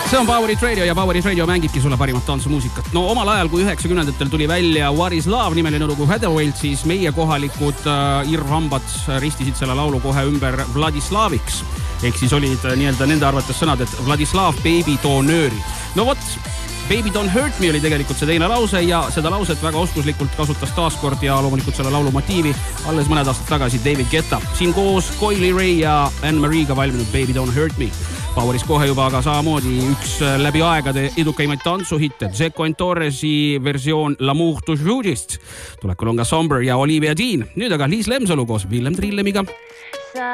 See on Power Hit Radio ja Power Hit Radio mängibki sulle parimat tantsumuusikat. No omal ajal, kui 90-ndatel tuli välja What is Love nimeline lugu Hathaway'lt, siis meie kohalikud irvhambad ristisid selle laulu kohe ümber Vladislaviks. Ehk siis olid nii-öelda nende arvates sõnad, et Vladislav Baby Don't Nööri. No vot, Baby Don't Hurt Me oli tegelikult see teine lause ja seda lauset väga oskuslikult kasutas taaskord ja loomulikult selle laulu motiivi alles mõned aastad tagasi David Guetta. Siin koos Coily Ray ja Anne-Marie'ga valminud Baby Don't Hurt Me. Poweris kohe juba aga samamoodi üks läbi aegade edukaimaid tantsuhitte, Zeko and Torresi versioon L'amour toujours. Tulekul on ka Somber ja Olivia Dean. Nüüd aga Liis Lemsalu koos Willem Trillemiga.